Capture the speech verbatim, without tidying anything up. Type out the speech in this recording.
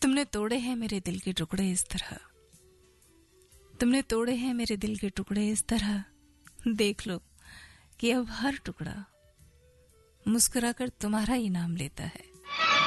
तुमने तोड़े हैं मेरे दिल के टुकड़े इस तरह, तुमने तोड़े हैं मेरे दिल के टुकड़े इस तरह, देख लो कि अब हर टुकड़ा मुस्कुराकर तुम्हारा ही नाम लेता है।